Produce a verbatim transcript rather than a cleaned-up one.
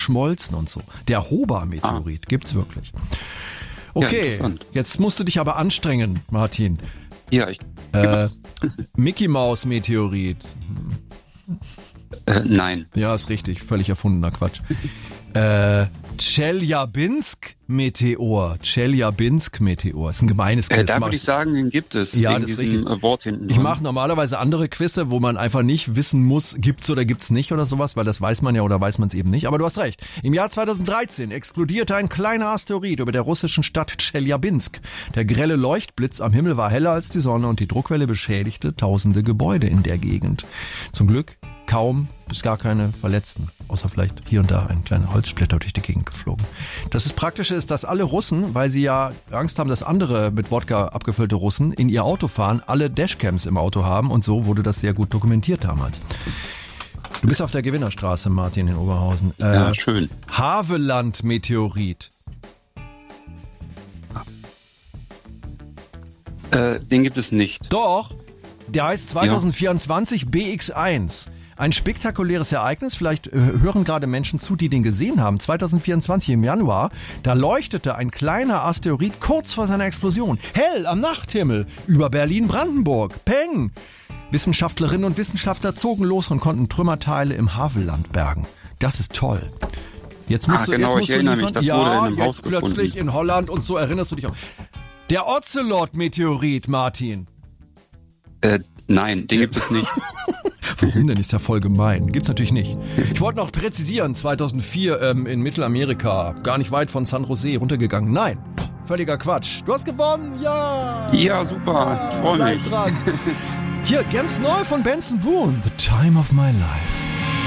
geschmolzen und so. Der Hoba-Meteorit ah. gibt's wirklich. Okay, ja, jetzt musst du dich aber anstrengen, Martin. Ja, ich... Äh, Mickey-Maus-Meteorit. Äh, nein. Ja, ist richtig. Völlig erfundener Quatsch. äh, Tscheljabinsk-Meteor. Tscheljabinsk-Meteor. Ist ein gemeines Quiz. Äh, da würde ich sagen, den gibt es. Ja, wegen das ist diesem richtig. Wort hinten dran. Ich mache normalerweise andere Quizze, wo man einfach nicht wissen muss, gibt's oder gibt's nicht oder sowas, weil das weiß man ja oder weiß man es eben nicht. Aber du hast recht. Im Jahr zweitausenddreizehn explodierte ein kleiner Asteroid über der russischen Stadt Tscheljabinsk. Der grelle Leuchtblitz am Himmel war heller als die Sonne und die Druckwelle beschädigte tausende Gebäude in der Gegend. Zum Glück kaum bis gar keine Verletzten, außer vielleicht hier und da ein kleiner Holzsplitter durch die Gegend geflogen. Das ist Praktische ist, dass alle Russen, weil sie ja Angst haben, dass andere mit Wodka abgefüllte Russen in ihr Auto fahren, alle Dashcams im Auto haben und so wurde das sehr gut dokumentiert damals. Du bist auf der Gewinnerstraße, Martin, in Oberhausen. Äh, ja, schön. Haveland-Meteorit. Äh, den gibt es nicht. Doch, der heißt zweitausendvierundzwanzig ja. B X eins. Ein spektakuläres Ereignis, vielleicht äh, hören gerade Menschen zu, die den gesehen haben. zweitausendvierundzwanzig im Januar, da leuchtete ein kleiner Asteroid kurz vor seiner Explosion. Hell am Nachthimmel über Berlin-Brandenburg. Peng! Wissenschaftlerinnen und Wissenschaftler zogen los und konnten Trümmerteile im Havelland bergen. Das ist toll. Jetzt musst ah, du, genau, jetzt musst ich du erinnere liefern. mich, das ja, wurde in einem jetzt Haus plötzlich gefunden. in Holland und so erinnerst du dich auch. Der Ocelot-Meteorit, Martin. Äh, nein, den gibt es nicht. Warum denn? Ist ja voll gemein. Gibt's natürlich nicht. Ich wollte noch präzisieren, zweitausendvier ähm, in Mittelamerika, gar nicht weit von San Jose runtergegangen. Nein, völliger Quatsch. Du hast gewonnen, ja! Ja, super, ich freue mich. Dran. Hier, ganz neu von Benson Boone, The Time of My Life.